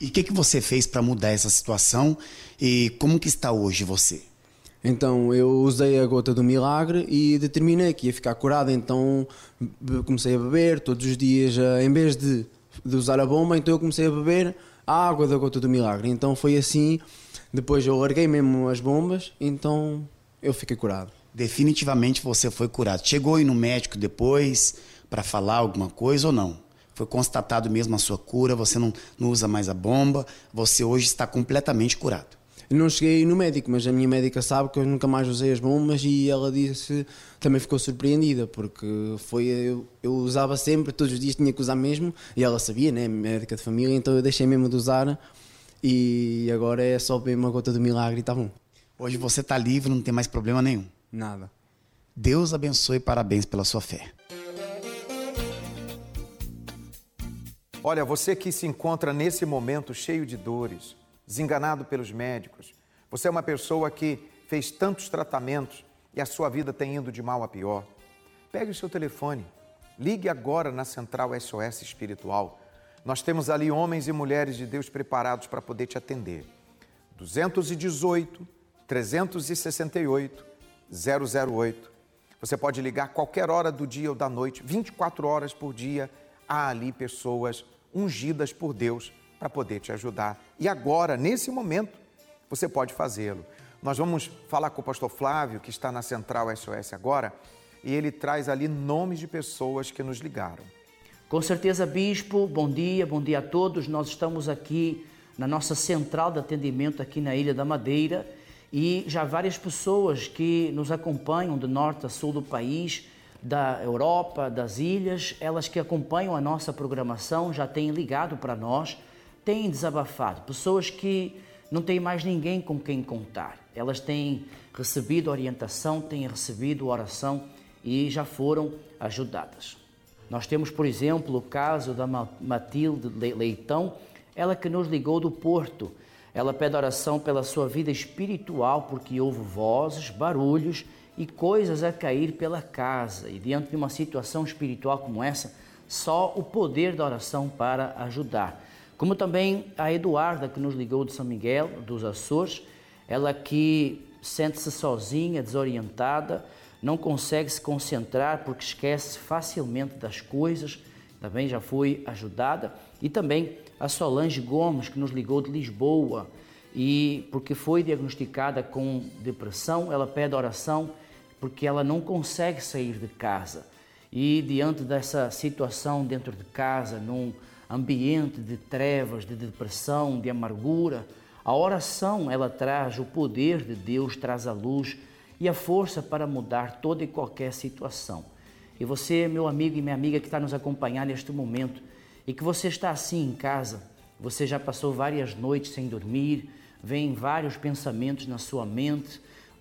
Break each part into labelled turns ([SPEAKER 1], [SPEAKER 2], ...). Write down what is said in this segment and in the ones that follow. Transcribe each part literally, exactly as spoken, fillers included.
[SPEAKER 1] E o que, que você fez para mudar essa situação e como que está hoje você?
[SPEAKER 2] Então eu usei a gota do milagre e determinei que ia ficar curado, então comecei a beber todos os dias, em vez de, de usar a bomba, então eu comecei a beber a água da gota do milagre. Então foi assim, depois eu larguei mesmo as bombas, então eu fiquei curado.
[SPEAKER 1] Definitivamente você foi curado. Chegou aí no médico depois para falar alguma coisa ou não? Foi constatado mesmo a sua cura, você não, não usa mais a bomba, você hoje está completamente curado.
[SPEAKER 2] Eu não cheguei no médico, mas a minha médica sabe que eu nunca mais usei as bombas e ela disse, também ficou surpreendida, porque foi, eu, eu usava sempre, todos os dias tinha que usar mesmo, e ela sabia, né, médica de família, então eu deixei mesmo de usar e agora é só bem uma gota do milagre e está bom.
[SPEAKER 1] Hoje você está livre, não tem mais problema nenhum.
[SPEAKER 2] Nada.
[SPEAKER 1] Deus abençoe e parabéns pela sua fé.
[SPEAKER 3] Olha, você que se encontra nesse momento cheio de dores, desenganado pelos médicos, você é uma pessoa que fez tantos tratamentos e a sua vida tem ido de mal a pior. Pegue o seu telefone, ligue agora na Central S O S Espiritual. Nós temos ali homens e mulheres de Deus preparados para poder te atender. dois um oito, três seis oito, zero zero oito. Você pode ligar qualquer hora do dia ou da noite, vinte e quatro horas por dia. Há ali pessoas ungidas por Deus para poder te ajudar. E agora, nesse momento, você pode fazê-lo. Nós vamos falar com o pastor Flávio, que está na Central S O S agora, e ele traz ali nomes de pessoas que nos ligaram.
[SPEAKER 4] Com certeza, bispo, bom dia, bom dia a todos. Nós estamos aqui na nossa central de atendimento aqui na Ilha da Madeira e já várias pessoas que nos acompanham do norte a sul do país, da Europa, das ilhas, elas que acompanham a nossa programação já têm ligado para nós, têm desabafado, pessoas que não têm mais ninguém com quem contar. Elas têm recebido orientação, têm recebido oração e já foram ajudadas. Nós temos, por exemplo, o caso da Matilde Leitão, ela que nos ligou do Porto. Ela pede oração pela sua vida espiritual porque houve vozes, barulhos e coisas a cair pela casa. E diante de uma situação espiritual como essa, só o poder da oração para ajudar. Como também a Eduarda, que nos ligou de São Miguel, dos Açores, ela que sente-se sozinha, desorientada, não consegue se concentrar porque esquece facilmente das coisas, também já foi ajudada. E também a Solange Gomes, que nos ligou de Lisboa, e porque foi diagnosticada com depressão, ela pede oração porque ela não consegue sair de casa. E diante dessa situação dentro de casa, num ambiente de trevas, de depressão, de amargura, a oração ela traz o poder de Deus, traz a luz e a força para mudar toda e qualquer situação. E você, meu amigo e minha amiga que está nos acompanhando neste momento, e que você está assim em casa, você já passou várias noites sem dormir, vem vários pensamentos na sua mente,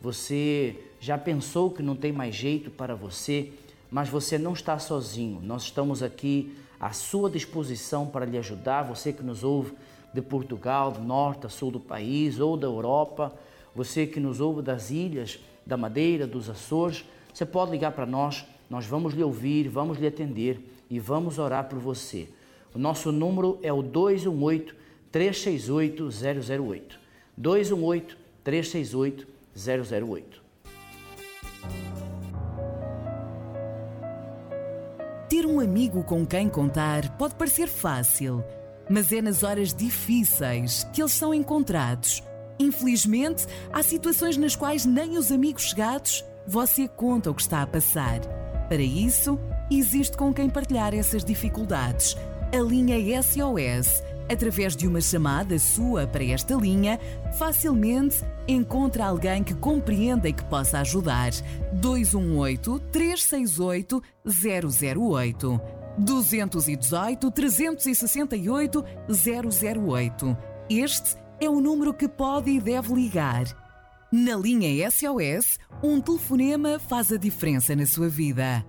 [SPEAKER 4] você já pensou que não tem mais jeito para você, mas você não está sozinho. Nós estamos aqui à sua disposição para lhe ajudar, você que nos ouve de Portugal, do norte a sul do país ou da Europa, você que nos ouve das ilhas, da Madeira, dos Açores, você pode ligar para nós, nós vamos lhe ouvir, vamos lhe atender e vamos orar por você. O nosso número é o dois um oito, três seis oito, zero zero oito. dois um oito, três seis oito, zero zero oito.
[SPEAKER 5] Ter um amigo com quem contar pode parecer fácil, mas é nas horas difíceis que eles são encontrados. Infelizmente, há situações nas quais nem os amigos chegados você conta o que está a passar. Para isso, existe com quem partilhar essas dificuldades. A linha S O S, através de uma chamada sua para esta linha, facilmente encontra alguém que compreenda e que possa ajudar. dois um oito, três seis oito, zero zero oito. dois um oito, três seis oito, zero zero oito. Este é o número que pode e deve ligar. Na linha S O S, um telefonema faz a diferença na sua vida.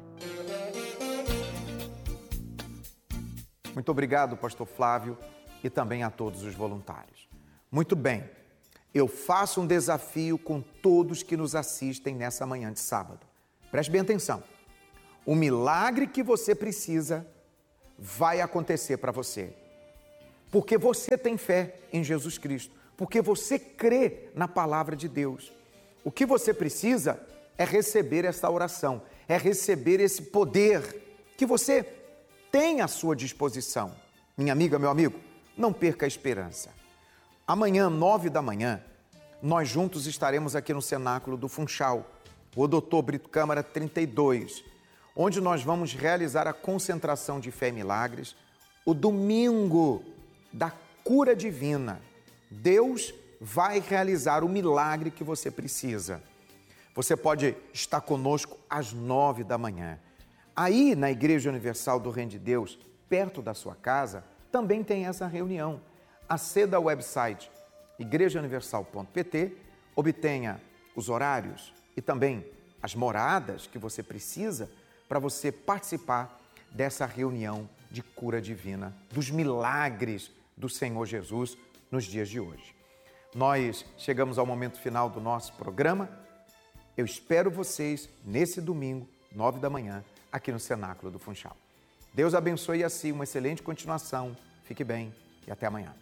[SPEAKER 3] Muito obrigado, pastor Flávio, e também a todos os voluntários. Muito bem, eu faço um desafio com todos que nos assistem nessa manhã de sábado. Preste bem atenção. O milagre que você precisa vai acontecer para você. porque você tem fé em Jesus Cristo, porque você crê na palavra de Deus. O que você precisa é receber essa oração, é receber esse poder que você tem à sua disposição. Minha amiga, meu amigo, não perca a esperança. Amanhã, nove da manhã, nós juntos estaremos aqui no cenáculo do Funchal, o doutor Brito Câmara trinta e dois, onde nós vamos realizar a concentração de fé e milagres, o domingo da cura divina. Deus vai realizar o milagre que você precisa. Você pode estar conosco às nove da manhã. Aí, na Igreja Universal do Reino de Deus, perto da sua casa, também tem essa reunião. Aceda ao website igreja universal ponto p t, obtenha os horários e também as moradas que você precisa para você participar dessa reunião de cura divina, dos milagres do Senhor Jesus nos dias de hoje. Nós chegamos ao momento final do nosso programa. Eu espero vocês nesse domingo, nove da manhã, aqui no Cenáculo do Funchal. Deus abençoe assim, uma excelente continuação. Fique bem e até amanhã.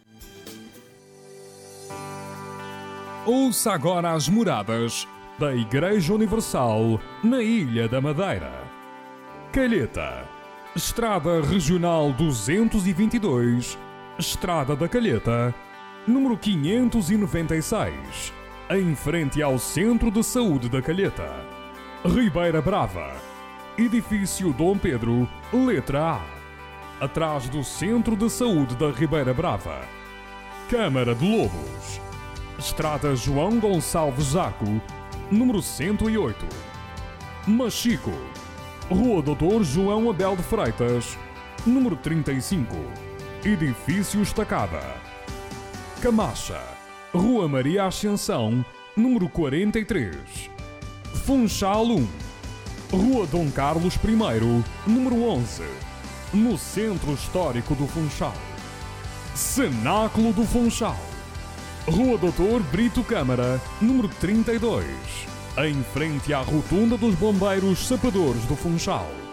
[SPEAKER 6] Ouça agora as moradas da Igreja Universal na Ilha da Madeira. Calheta, Estrada Regional duzentos e vinte e dois, Estrada da Calheta, número quinhentos e noventa e seis, em frente ao Centro de Saúde da Calheta. Ribeira Brava, Edifício Dom Pedro, letra A, atrás do Centro de Saúde da Ribeira Brava. Câmara de Lobos, Estrada João Gonçalves Zaco, número cento e oito. Machico, Rua doutor João Abel de Freitas, número trinta e cinco, Edifício Estacada. Camacha, Rua Maria Ascensão, número quarenta e três. Funchal um, Rua Dom Carlos I, número onze, no Centro Histórico do Funchal. Cenáculo do Funchal, Rua doutor Brito Câmara, número trinta e dois, em frente à Rotunda dos Bombeiros Sapadores do Funchal.